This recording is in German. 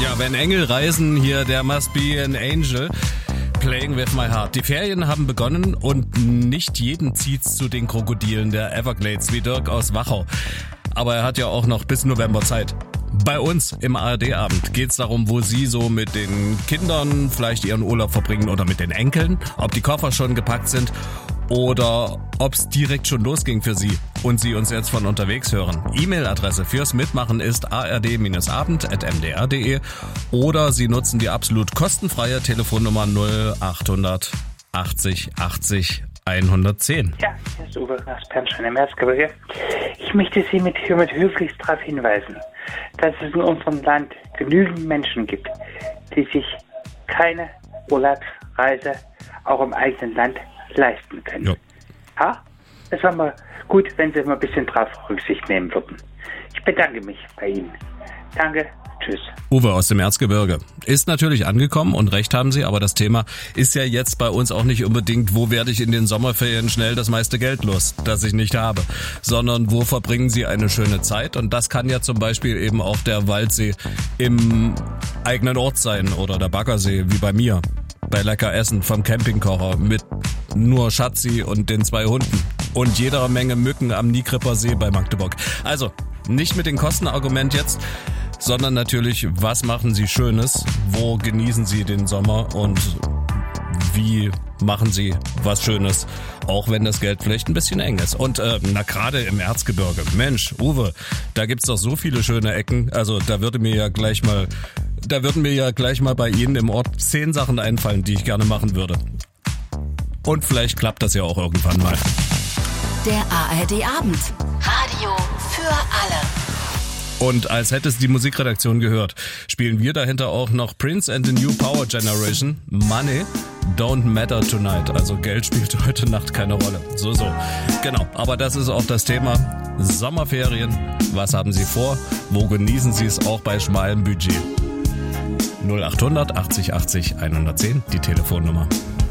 Ja, wenn Engel reisen, hier there must be an angel. Playing with my heart. Die Ferien haben begonnen und nicht jeden zieht's zu den Krokodilen der Everglades wie Dirk aus Wachau. Aber er hat ja auch noch bis November Zeit. Bei uns im ARD-Abend geht's darum, wo Sie so mit den Kindern vielleicht Ihren Urlaub verbringen oder mit den Enkeln, ob die Koffer schon gepackt sind oder ob's direkt schon losging für Sie und Sie uns jetzt von unterwegs hören. E-Mail-Adresse fürs Mitmachen ist ard-abend@mdr.de oder Sie nutzen die absolut kostenfreie Telefonnummer 0800 80 80 110. Ja, hier ist Uwe aus Pernstein im Erzgebirge. Ich möchte Sie hiermit höflichst darauf hinweisen, dass es in unserem Land genügend Menschen gibt, die sich keine Urlaubsreise auch im eigenen Land leisten können. Ja. Ja, es wäre mal gut, wenn Sie mal ein bisschen drauf Rücksicht nehmen würden. Ich bedanke mich bei Ihnen. Danke. Tschüss. Uwe aus dem Erzgebirge. Ist natürlich angekommen und recht haben Sie, aber das Thema ist ja jetzt bei uns auch nicht unbedingt, wo werde ich in den Sommerferien schnell das meiste Geld los, das ich nicht habe, sondern wo verbringen Sie eine schöne Zeit, und das kann ja zum Beispiel eben auch der Waldsee im eigenen Ort sein oder der Baggersee, wie bei mir, bei lecker Essen vom Campingkocher mit nur Schatzi und den 2 Hunden und jeder Menge Mücken am Niekripper See bei Magdeburg. Also, nicht mit dem Kostenargument jetzt, sondern natürlich, was machen Sie Schönes, wo genießen Sie den Sommer und wie machen Sie was Schönes, auch wenn das Geld vielleicht ein bisschen eng ist. Und gerade im Erzgebirge, Mensch, Uwe, da gibt's doch so viele schöne Ecken, also da würden mir ja gleich mal bei Ihnen im Ort 10 Sachen einfallen, die ich gerne machen würde. Und vielleicht klappt das ja auch irgendwann mal. Der ARD-Abend. Radio für alle. Und als hätte es die Musikredaktion gehört, spielen wir dahinter auch noch Prince and the New Power Generation. Money don't matter tonight. Also Geld spielt heute Nacht keine Rolle. So. Genau. Aber das ist auch das Thema Sommerferien. Was haben Sie vor? Wo genießen Sie es auch bei schmalem Budget? 0800 80 80 110, die Telefonnummer.